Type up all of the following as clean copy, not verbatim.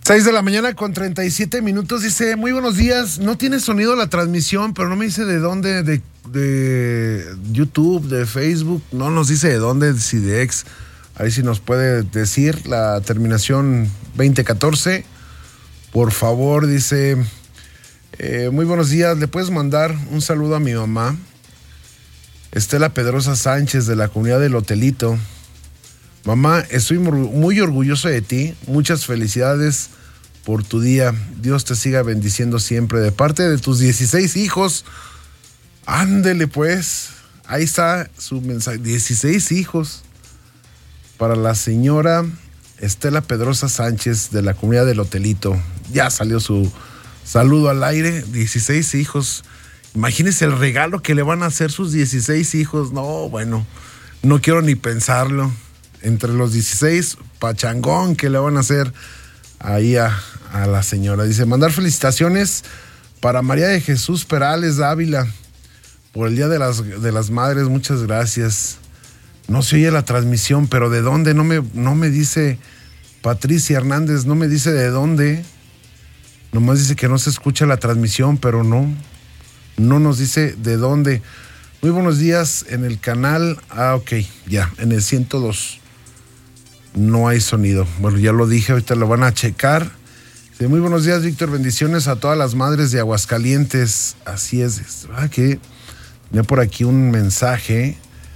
6:37 a.m. Dice, muy buenos días. No tiene sonido la transmisión, pero no me dice de dónde, de YouTube, de Facebook. No nos dice de dónde, si de X. A ver si nos puede decir la terminación 2014. Por favor, dice, muy buenos días. ¿Le puedes mandar un saludo a mi mamá? Estela Pedrosa Sánchez, de la comunidad del Hotelito. Mamá, estoy muy orgulloso de ti. Muchas felicidades por tu día. Dios te siga bendiciendo siempre. De parte de tus 16 hijos. Ándele pues. Ahí está su mensaje. 16 hijos. Para la señora Estela Pedrosa Sánchez, de la comunidad del Hotelito. Ya salió su saludo al aire. 16 hijos. Imagínese el regalo que le van a hacer sus 16 hijos. No, bueno, no quiero ni pensarlo. Entre los 16, pachangón que le van a hacer ahí a la señora. Dice, mandar felicitaciones para María de Jesús Perales Dávila por el Día de las Madres. Muchas gracias. No se oye la transmisión, pero ¿de dónde? No me dice Patricia Hernández, no me dice de dónde. Nomás dice que no se escucha la transmisión, pero no nos dice de dónde. Muy buenos días en el canal. Ok, ya, en el 102. No hay sonido. Bueno, ya lo dije, ahorita lo van a checar. Sí, muy buenos días, Víctor. Bendiciones a todas las madres de Aguascalientes. Así es. Que tenía por aquí un mensaje.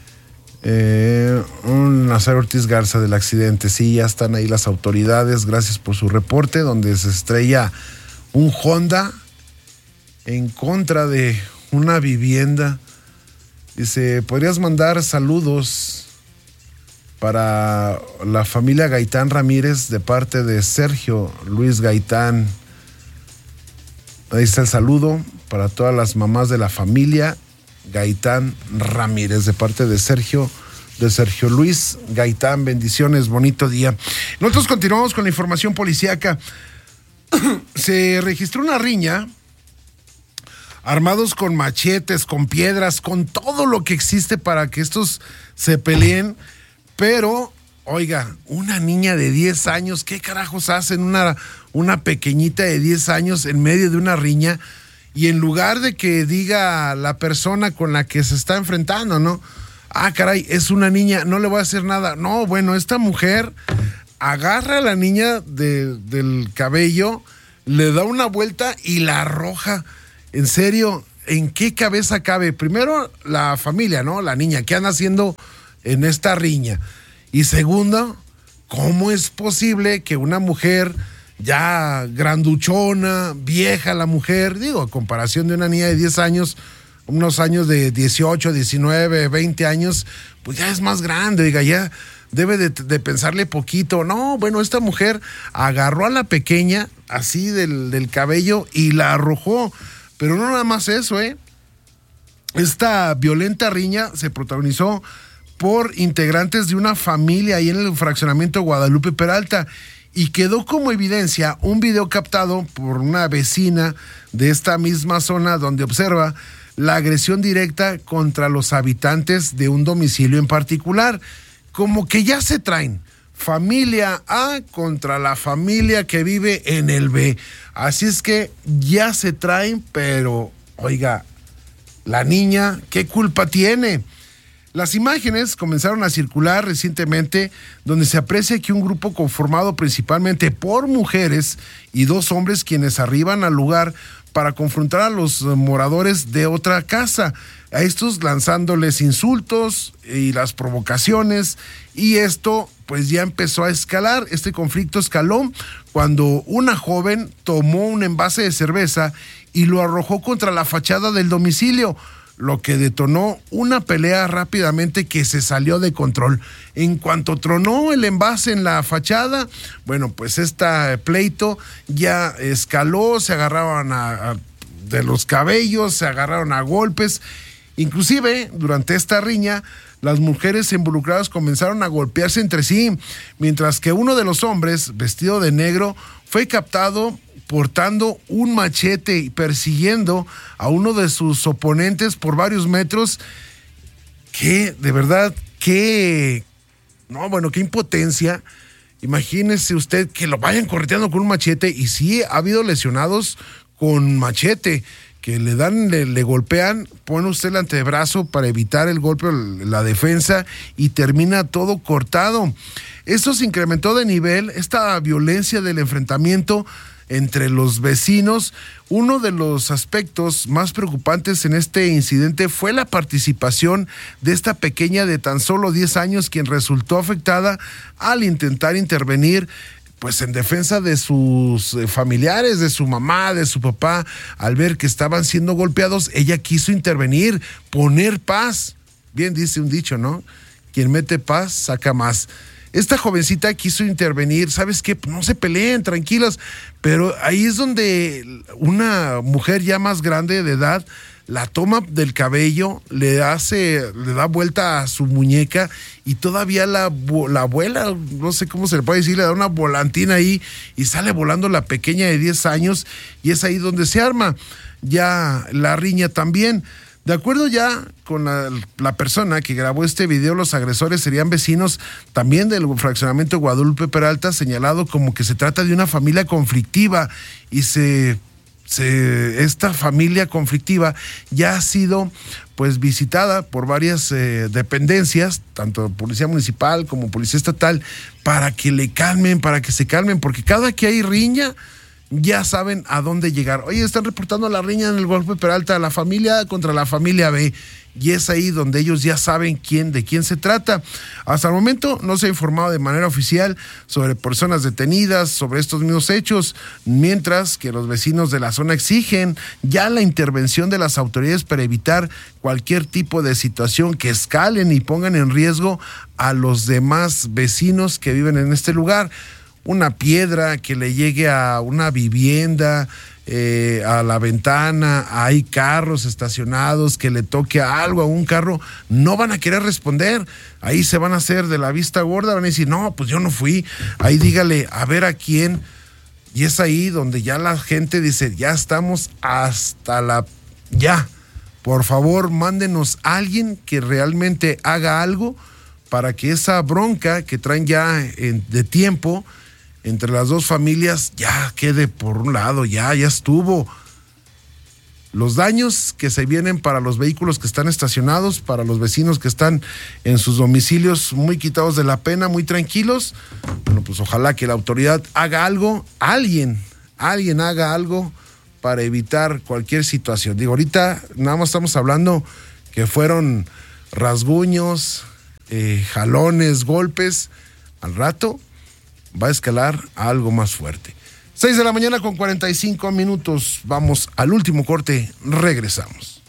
Un Nazario Ortiz Garza del accidente. Sí, ya están ahí las autoridades. Gracias por su reporte, donde se estrella un Honda en contra de una vivienda. Dice, ¿podrías mandar saludos para la familia Gaitán Ramírez de parte de Sergio Luis Gaitán? Ahí está el saludo para todas las mamás de la familia Gaitán Ramírez de parte de Sergio Luis Gaitán. Bendiciones, bonito día. Nosotros continuamos con la información policíaca. Se registró una riña, armados con machetes, con piedras, con todo lo que existe para que estos se peleen. Pero, oiga, una niña de 10 años, ¿qué carajos hacen una pequeñita de 10 años en medio de una riña? Y en lugar de que diga la persona con la que se está enfrentando, ¿no? Ah, caray, es una niña, no le voy a hacer nada. No, bueno, esta mujer agarra a la niña del cabello, le da una vuelta y la arroja. En serio, ¿en qué cabeza cabe? Primero, la familia, ¿no? La niña, ¿qué anda haciendo en esta riña? Y segundo, ¿cómo es posible que una mujer ya granduchona, vieja la mujer, digo, a comparación de una niña de 10 años, unos años de 18, 19, 20 años, pues ya es más grande, diga, ya debe de pensarle poquito. No, bueno, esta mujer agarró a la pequeña así del cabello y la arrojó. Pero no nada más eso, Esta violenta riña se protagonizó por integrantes de una familia ahí en el fraccionamiento Guadalupe Peralta, y quedó como evidencia un video captado por una vecina de esta misma zona, donde observa la agresión directa contra los habitantes de un domicilio en particular. Como que ya se traen familia A contra la familia que vive en el B. Así es que ya se traen, pero, oiga, la niña, ¿qué culpa tiene? Las imágenes comenzaron a circular recientemente, donde se aprecia que un grupo conformado principalmente por mujeres y 2 hombres quienes arriban al lugar para confrontar a los moradores de otra casa, a estos lanzándoles insultos y las provocaciones, y esto pues ya empezó a escalar. Este conflicto escaló cuando una joven tomó un envase de cerveza y lo arrojó contra la fachada del domicilio, lo que detonó una pelea rápidamente que se salió de control. En cuanto tronó el envase en la fachada, bueno, pues este pleito ya escaló, se agarraban de los cabellos, se agarraron a golpes. Inclusive, durante esta riña, las mujeres involucradas comenzaron a golpearse entre sí, mientras que uno de los hombres, vestido de negro, fue captado portando un machete y persiguiendo a uno de sus oponentes por varios metros. Que, de verdad, qué impotencia Imagínese usted que lo vayan correteando con un machete, y sí ha habido lesionados con machete, que le golpean, pone usted el antebrazo para evitar el golpe, la defensa, y termina todo cortado. Esto se incrementó de nivel, esta violencia del enfrentamiento entre los vecinos. Uno de los aspectos más preocupantes en este incidente fue la participación de esta pequeña de tan solo 10 años, quien resultó afectada al intentar intervenir pues en defensa de sus familiares, de su mamá, de su papá. Al ver que estaban siendo golpeados, ella quiso intervenir, poner paz. Bien dice un dicho, ¿no? Quien mete paz, saca más. Esta jovencita quiso intervenir, ¿sabes qué? No se peleen, tranquilas, pero ahí es donde una mujer ya más grande de edad la toma del cabello, le da vuelta a su muñeca, y todavía la abuela, no sé cómo se le puede decir, le da una volantina ahí y sale volando la pequeña de 10 años, y es ahí donde se arma ya la riña también. De acuerdo ya con la persona que grabó este video, los agresores serían vecinos también del fraccionamiento Guadalupe Peralta, señalado como que se trata de una familia conflictiva, y esta familia conflictiva ya ha sido pues visitada por varias dependencias, tanto policía municipal como policía estatal, para que se calmen, porque cada que hay riña ya saben a dónde llegar. Oye, están reportando la riña en el Guadalupe Peralta, la familia contra la familia B, y es ahí donde ellos ya saben de quién se trata. Hasta el momento no se ha informado de manera oficial sobre personas detenidas, sobre estos mismos hechos, mientras que los vecinos de la zona exigen ya la intervención de las autoridades para evitar cualquier tipo de situación que escalen y pongan en riesgo a los demás vecinos que viven en este lugar. Una piedra que le llegue a una vivienda, a la ventana, hay carros estacionados, que le toque algo a un carro, no van a querer responder. Ahí se van a hacer de la vista gorda, van a decir, no, pues yo no fui. Ahí dígale, a ver a quién. Y es ahí donde ya la gente dice, ya estamos hasta ya. Por favor, mándenos a alguien que realmente haga algo para que esa bronca que traen ya de tiempo entre las dos familias ya quede por un lado, ya estuvo. Los daños que se vienen para los vehículos que están estacionados, para los vecinos que están en sus domicilios muy quitados de la pena, muy tranquilos. Bueno, pues ojalá que la autoridad haga algo, alguien haga algo para evitar cualquier situación. Digo, ahorita nada más estamos hablando que fueron rasguños, jalones, golpes. Al rato va a escalar a algo más fuerte. 6 de la mañana con 45 minutos. Vamos al último corte. Regresamos.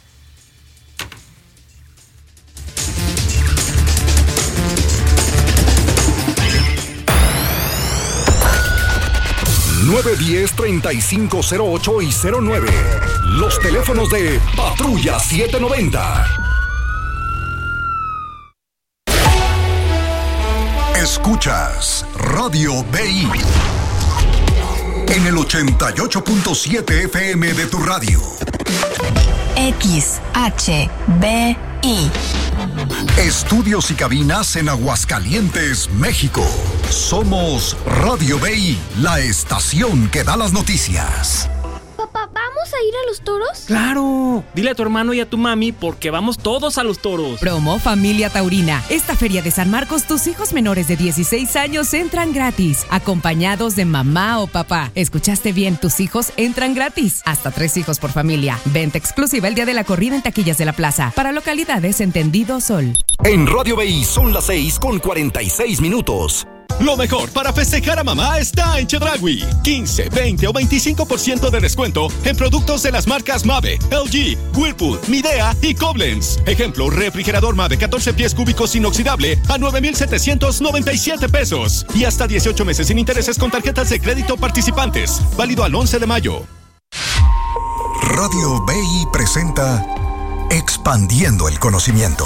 ...910-3508 y 09... Los teléfonos de Patrulla 790. Escuchas Radio BI en el 88.7 FM de tu radio. XHBI. Estudios y cabinas en Aguascalientes, México. Somos Radio BI, la estación que da las noticias. Papá, ¿vamos a ir a los toros? ¡Claro! Dile a tu hermano y a tu mami porque vamos todos a los toros. Promo Familia Taurina. Esta feria de San Marcos, tus hijos menores de 16 años entran gratis, acompañados de mamá o papá. ¿Escuchaste bien? Tus hijos entran gratis. Hasta 3 hijos por familia. Venta exclusiva el día de la corrida en taquillas de la plaza. Para localidades Entendido Sol. En Radio BI son las 6:46. Lo mejor para festejar a mamá está en Chedraui. 15, 20 o 25% de descuento en productos de las marcas Mave, LG, Whirlpool, Midea y Koblenz. Ejemplo, refrigerador Mave 14 pies cúbicos inoxidable a 9,797 pesos. Y hasta 18 meses sin intereses con tarjetas de crédito participantes. Válido al 11 de mayo. Radio BI presenta Expandiendo el Conocimiento.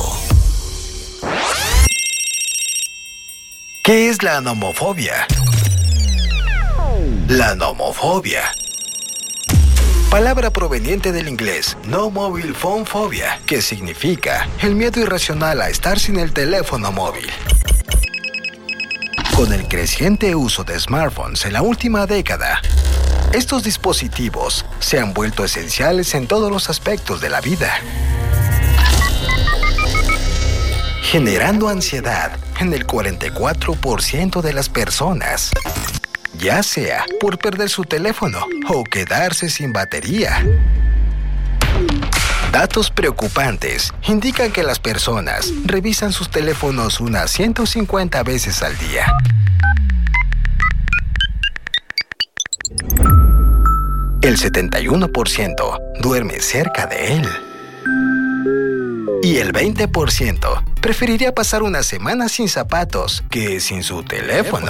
¿Qué es la nomofobia? La nomofobia, palabra proveniente del inglés No Mobile Phone Phobia, que significa el miedo irracional a estar sin el teléfono móvil. Con el creciente uso de smartphones en la última década, estos dispositivos se han vuelto esenciales en todos los aspectos de la vida, generando ansiedad en el 44% de las personas, ya sea por perder su teléfono o quedarse sin batería. Datos preocupantes indican que las personas revisan sus teléfonos unas 150 veces al día. El 71% duerme cerca de él. Y el 20% preferiría pasar una semana sin zapatos que sin su teléfono.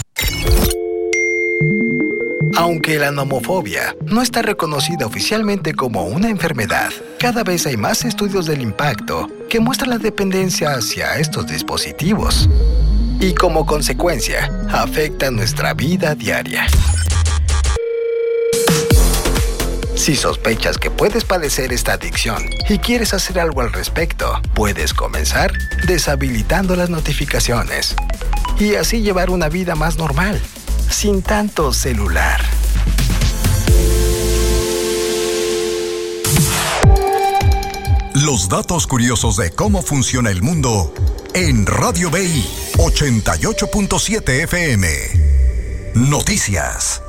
Aunque la nomofobia no está reconocida oficialmente como una enfermedad, cada vez hay más estudios del impacto que muestran la dependencia hacia estos dispositivos y como consecuencia afectan nuestra vida diaria. Si sospechas que puedes padecer esta adicción y quieres hacer algo al respecto, puedes comenzar deshabilitando las notificaciones y así llevar una vida más normal, sin tanto celular. Los datos curiosos de cómo funciona el mundo en Radio BI 88.7 FM. Noticias.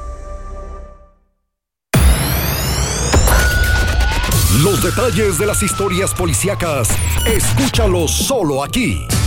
Los detalles de las historias policíacas, escúchalos solo aquí,